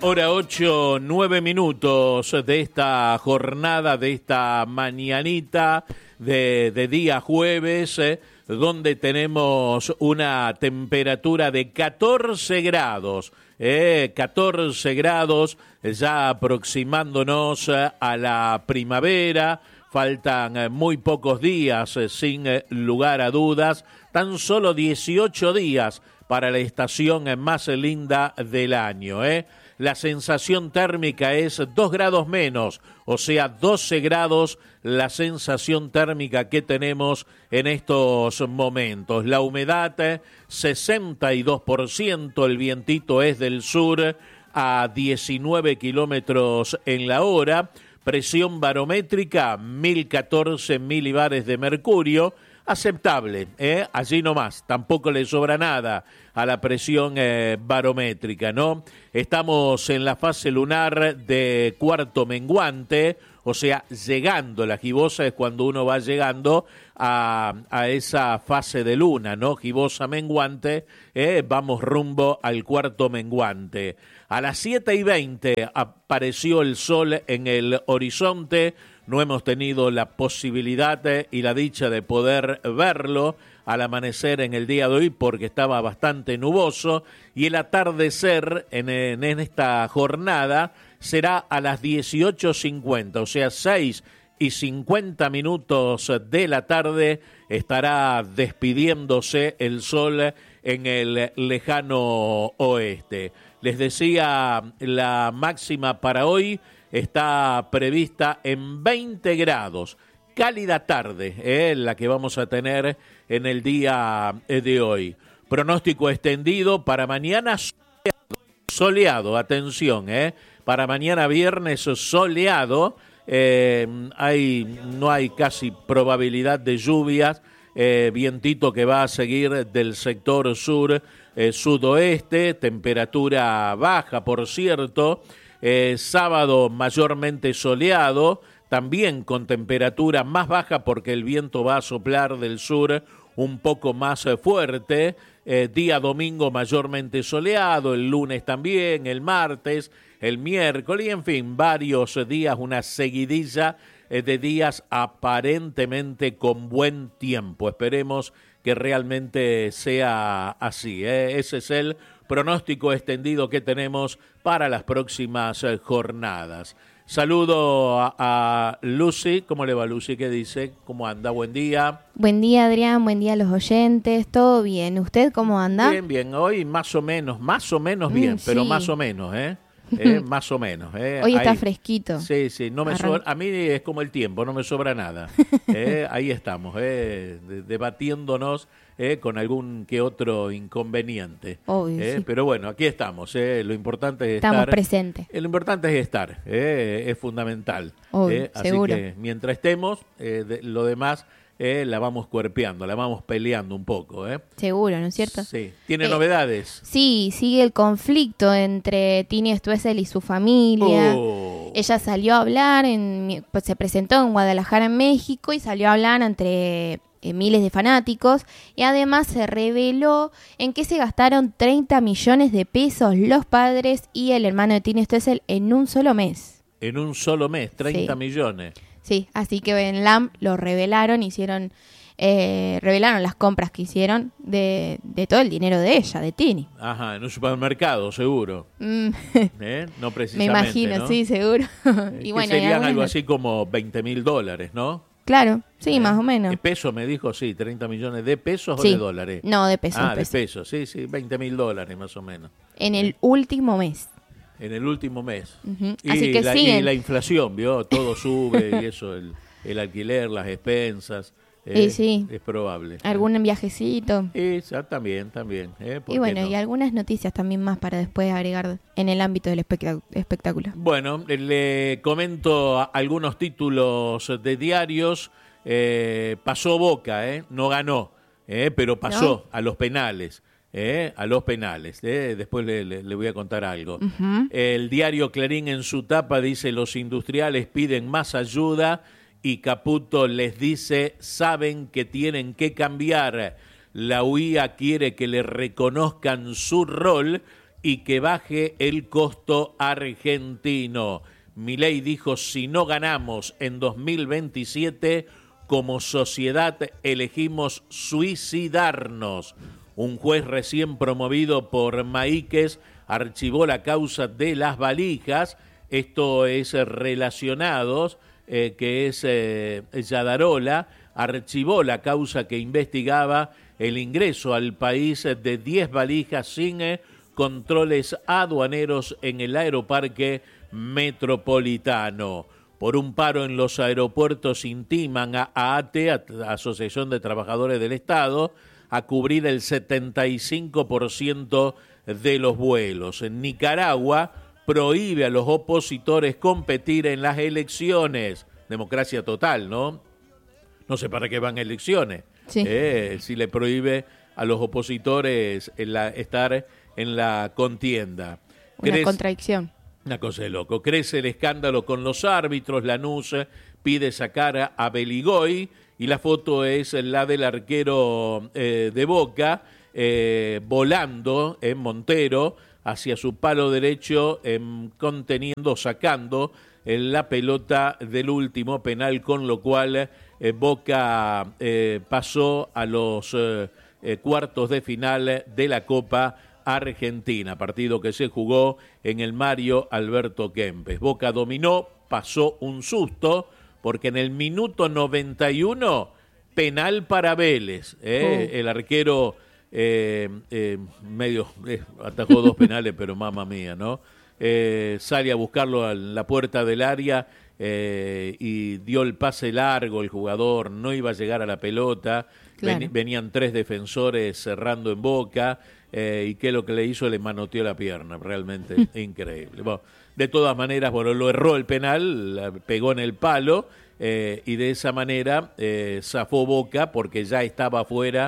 Hora 8, 9 minutos de esta jornada, de esta mañanita de día jueves, donde tenemos una temperatura de 14 grados. 14 grados, ya aproximándonos a la primavera. Faltan muy pocos días, sin lugar a dudas, tan solo 18 días para la estación más linda del año. La sensación térmica es 2 grados menos, o sea, 12 grados la sensación térmica que tenemos en estos momentos. La humedad, 62%, el vientito es del sur a 19 kilómetros en la hora. Presión barométrica, 1014 milibares de mercurio, aceptable, allí nomás, tampoco le sobra nada a la presión barométrica, ¿no? Estamos en la fase lunar de cuarto menguante, o sea, llegando, la gibosa es cuando uno va llegando a esa fase de luna, ¿no? Gibosa menguante, vamos rumbo al cuarto menguante. A las 7:20 apareció el sol en el horizonte. No hemos tenido la posibilidad y la dicha de poder verlo al amanecer en el día de hoy porque estaba bastante nuboso, y el atardecer en esta jornada será a las 18:50, o sea, 6:50 de la tarde estará despidiéndose el sol en el lejano oeste. Les decía, la máxima para hoy está prevista en 20 grados. Cálida tarde, la que vamos a tener en el día de hoy. Pronóstico extendido para mañana soleado, atención, para mañana viernes soleado, no hay casi probabilidad de lluvias, vientito que va a seguir del sector sur, sudoeste, temperatura baja, por cierto. Sábado mayormente soleado, también con temperatura más baja porque el viento va a soplar del sur un poco más fuerte. Día domingo mayormente soleado, el lunes también, el martes, el miércoles, y en fin, varios días, una seguidilla de días aparentemente con buen tiempo. Esperemos que realmente sea así. Ese es el pronóstico extendido que tenemos para las próximas jornadas. Saludo a Lucy. ¿Cómo le va, Lucy? ¿Qué dice? ¿Cómo anda? Buen día. Buen día, Adrián. Buen día a los oyentes. ¿Todo bien? ¿Usted cómo anda? Bien, bien. Hoy más o menos bien, pero sí. Más o menos, más o menos. Hoy está fresquito. Sí, no me sobra, a mí es como el tiempo, no me sobra nada. Ahí estamos, debatiéndonos con algún que otro inconveniente. Obvio, sí. Pero bueno, aquí estamos. Lo importante es estamos estar. presentes. Lo importante es estar, es fundamental. Obvio, así seguro. que mientras estemos, lo demás la vamos cuerpeando, la vamos peleando un poco. Seguro, ¿no es cierto? Sí. ¿Tiene novedades? Sí, sigue el conflicto entre Tini Stoessel y su familia. Ella salió a hablar, pues se presentó en Guadalajara, en México, y salió a hablar entre miles de fanáticos, y además se reveló en que se gastaron 30 millones de pesos los padres y el hermano de Tini Stoessel en un solo mes. En un solo mes, 30 sí. millones. Sí, así que en LAM lo revelaron, revelaron las compras que hicieron de todo el dinero de ella, de Tini. Ajá, en un supermercado, seguro. No precisamente, me imagino, ¿no? Sí, seguro. Y bueno, serían algo así como $20,000, ¿no? Claro, sí, más o menos. ¿De pesos me dijo? Sí, 30 millones de pesos sí. o de dólares. No, de pesos. De pesos, sí, $20,000 más o menos. En el último mes. En el último mes. Uh-huh. Y así que y la inflación, ¿vio? Todo sube y eso, el alquiler, las expensas. Sí. Es probable. ¿Algún viajecito? También. Y bueno, no? Y algunas noticias también más para después agregar en el ámbito del espectáculo. Bueno, le comento algunos títulos de diarios. Pasó Boca, no ganó, pero pasó a los penales. Después le voy a contar algo. Uh-huh. El diario Clarín en su tapa dice: los industriales piden más ayuda y Caputo les dice, saben que tienen que cambiar. La UIA quiere que le reconozcan su rol y que baje el costo argentino. Milei dijo, si no ganamos en 2027, como sociedad elegimos suicidarnos. Un juez recién promovido por Maíquez archivó la causa de las valijas. Esto es relacionados, que es Yadarola, archivó la causa que investigaba el ingreso al país de 10 valijas sin controles aduaneros en el aeroparque metropolitano. Por un paro en los aeropuertos intiman a ATE, Asociación de Trabajadores del Estado, a cubrir el 75% de los vuelos. En Nicaragua prohíbe a los opositores competir en las elecciones. Democracia total, ¿no? No sé para qué van elecciones. Sí. Si le prohíbe a los opositores estar en la contienda. Una contradicción. Una cosa de loco. Crece el escándalo con los árbitros. Lanús pide sacar a Beligoy y la foto es la del arquero de Boca volando en Montero hacia su palo derecho, sacando la pelota del último penal, con lo cual Boca pasó a los cuartos de final de la Copa Argentina, partido que se jugó en el Mario Alberto Kempes. Boca dominó, pasó un susto, porque en el minuto 91, penal para Vélez. El arquero atajó 2 penales, pero mamma mía, ¿no? Sale a buscarlo a la puerta del área y dio el pase largo el jugador, no iba a llegar a la pelota. Claro. Venían 3 defensores cerrando en Boca, y que lo que le hizo, le manoteó la pierna, realmente increíble. Bueno, de todas maneras, lo erró el penal, la pegó en el palo, y de esa manera zafó Boca, porque ya estaba fuera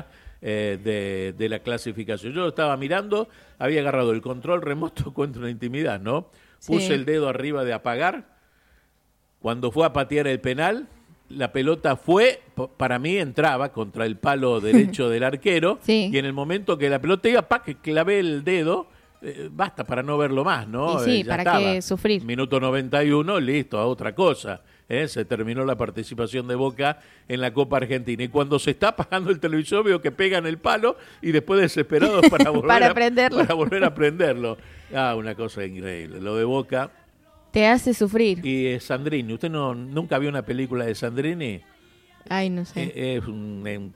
de la clasificación. Yo lo estaba mirando, había agarrado el control remoto contra una intimidad, ¿no? Puse el dedo arriba de apagar. Cuando fue a patear el penal, la pelota para mí entraba contra el palo derecho del arquero, y en el momento que la pelota iba, que clavé el dedo, basta para no verlo más, ¿no? Y ¿para qué sufrir? Minuto 91, listo, a otra cosa. Se terminó la participación de Boca en la Copa Argentina. Y cuando se está apagando el televisor, veo que pegan el palo y después desesperados para volver, para volver a prenderlo. Una cosa increíble. Lo de Boca... Te hace sufrir. Y Sandrini, ¿usted nunca vio una película de Sandrini? Ay, no sé. Es un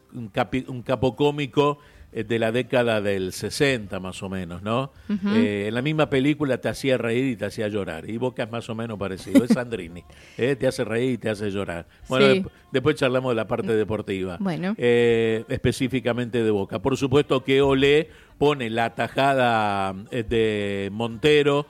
capo cómico de la década del 60 más o menos, ¿no? Uh-huh. En la misma película te hacía reír y te hacía llorar, y Boca es más o menos parecido, es Sandrini, te hace reír y te hace llorar. Bueno, sí. Después charlamos de la parte deportiva, bueno. Específicamente de Boca. Por supuesto que Olé pone la tajada de Montero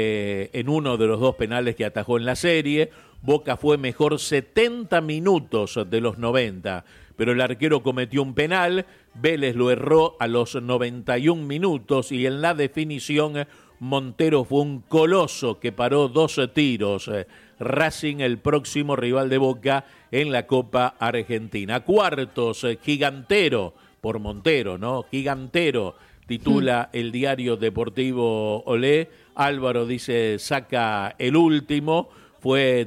en uno de los 2 penales que atajó en la serie. Boca fue mejor 70 minutos de los 90, pero el arquero cometió un penal, Vélez lo erró a los 91 minutos y en la definición Montero fue un coloso que paró 2 tiros. Racing, el próximo rival de Boca en la Copa Argentina. Cuartos, gigantero por Montero, ¿no? Gigantero, titula el diario deportivo Olé. Álvaro dice, saca el último, fue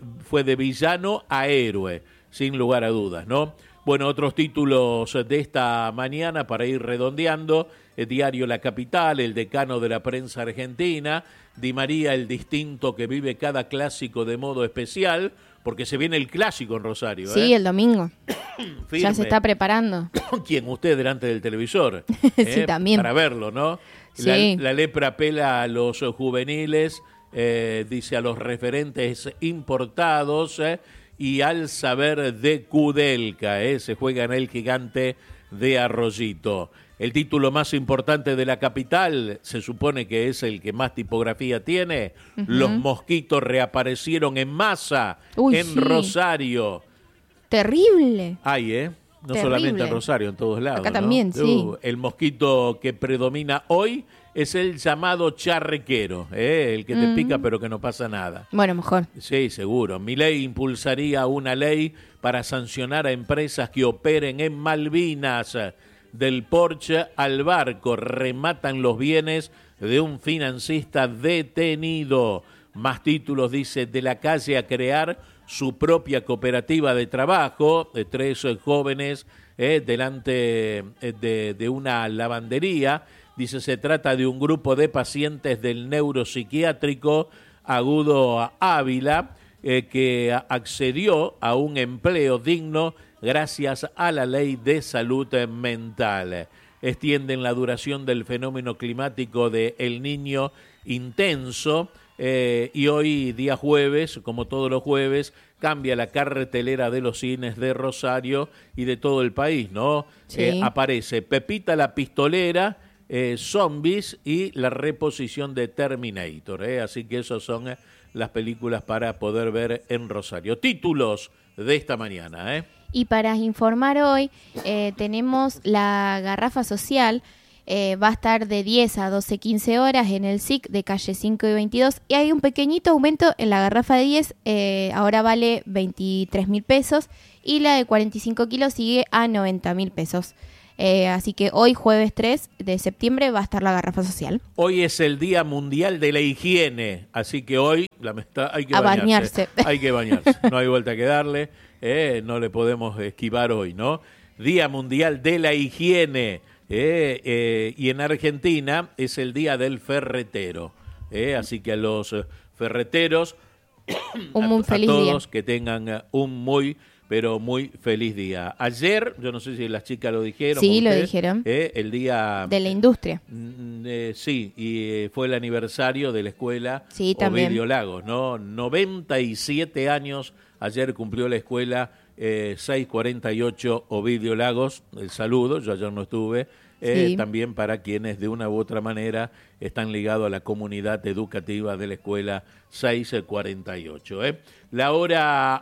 de villano a héroe, sin lugar a dudas, ¿no? Bueno, otros títulos de esta mañana para ir redondeando: el diario La Capital, el decano de la prensa argentina, Di María, el distinto que vive cada clásico de modo especial, porque se viene el clásico en Rosario. Sí, el domingo. Ya se está preparando. ¿Quién? Usted delante del televisor. Sí, también. Para verlo, ¿no? Sí. La lepra apela a los juveniles, dice a los referentes importados, y al saber de Kudelka, se juega en el Gigante de Arroyito. El título más importante de La Capital, se supone que es el que más tipografía tiene. Uh-huh. Los mosquitos reaparecieron en masa en Rosario. Terrible. Ay, no terrible. Solamente en Rosario, en todos lados. Acá también, ¿no? Sí. El mosquito que predomina hoy es el llamado charrequero, el que te pica pero que no pasa nada. Bueno, mejor. Sí, seguro. Milei impulsaría una ley para sancionar a empresas que operen en Malvinas. Del Porsche al barco, rematan los bienes de un financista detenido. Más títulos, dice, de la calle a crear su propia cooperativa de trabajo, de 3 jóvenes delante de una lavandería. Dice, se trata de un grupo de pacientes del neuropsiquiátrico Agudo Ávila que accedió a un empleo digno gracias a la ley de salud mental. Extienden la duración del fenómeno climático de El Niño intenso. Y hoy, día jueves, como todos los jueves, cambia la cartelera de los cines de Rosario y de todo el país, ¿no? Sí. Aparece Pepita la Pistolera, Zombies y la reposición de Terminator, así que esas son las películas para poder ver en Rosario. Títulos de esta mañana, Y para informar hoy, tenemos la garrafa social. Va a estar de 10 a 12:15 horas en el SIC de calle 5 y 22. Y hay un pequeñito aumento en la garrafa de 10. Ahora vale 23.000 pesos. Y la de 45 kilos sigue a 90.000 pesos. Así que hoy, jueves 3 de septiembre, va a estar la garrafa social. Hoy es el Día Mundial de la Higiene. Así que hoy hay que bañarse. Hay que bañarse. No hay vuelta que darle. No le podemos esquivar hoy, ¿no? Día Mundial de la Higiene. Y en Argentina es el Día del Ferretero, así que a los ferreteros, un feliz a día. todos que tengan un muy, pero muy feliz día. Ayer, yo no sé si las chicas lo dijeron. Sí, ustedes, lo dijeron. El Día de la industria. Sí, y fue el aniversario de la escuela Ovidio Lagos, ¿no? 97 años, ayer cumplió la escuela 648 Ovidio Lagos, el saludo, yo ayer no estuve, sí. También para quienes de una u otra manera están ligados a la comunidad educativa de la escuela 648. La hora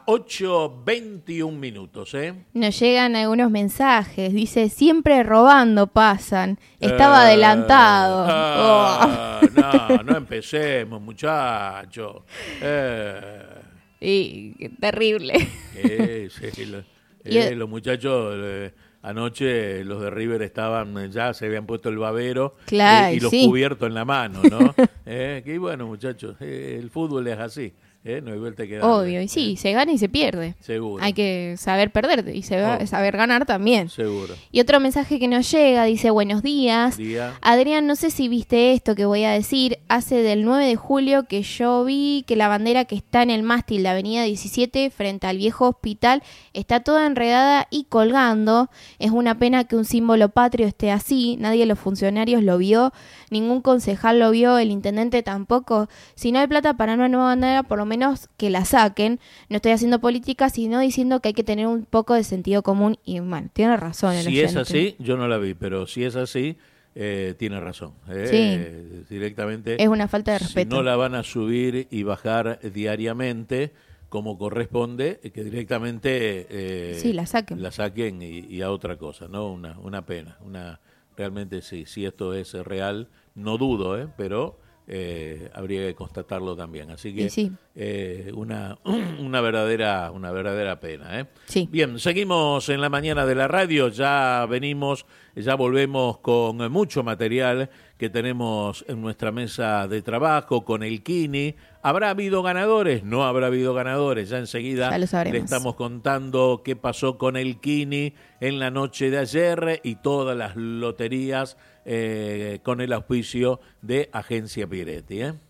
8:21. Nos llegan algunos mensajes, dice, siempre robando pasan, estaba adelantado. No empecemos, muchachos. Y qué terrible. Los muchachos anoche, los de River estaban, ya se habían puesto el babero, claro, y los cubiertos en la mano, ¿no? Que bueno, muchachos, el fútbol es así. No hay vuelta que dar. Obvio, y sí, se gana y se pierde. Seguro. Hay que saber perder y saber ganar también. Seguro. Y otro mensaje que nos llega, dice, buenos días. Adrián, no sé si viste esto que voy a decir. Hace del 9 de julio que yo vi que la bandera que está en el mástil de Avenida 17, frente al viejo hospital, está toda enredada y colgando. Es una pena que un símbolo patrio esté así. Nadie de los funcionarios lo vio. Ningún concejal lo vio. El intendente tampoco. Si no hay plata para una nueva bandera, por lo menos que la saquen. No estoy haciendo política, sino diciendo que hay que tener un poco de sentido común. Y bueno, tiene razón. Si es así, yo no la vi, pero si es así, tiene razón. Sí. Directamente. Es una falta de respeto. Si no la van a subir y bajar diariamente, como corresponde, que directamente sí, la saquen y a otra cosa, ¿no? Una pena. Realmente sí, si esto es real, no dudo, pero habría que constatarlo también. Así que sí. una verdadera pena. Sí. Bien, seguimos en la mañana de la radio, ya volvemos con mucho material que tenemos en nuestra mesa de trabajo con el Kini. ¿Habrá habido ganadores? No habrá habido ganadores. Ya enseguida le estamos contando qué pasó con el Kini en la noche de ayer y todas las loterías con el auspicio de Agencia Piretti.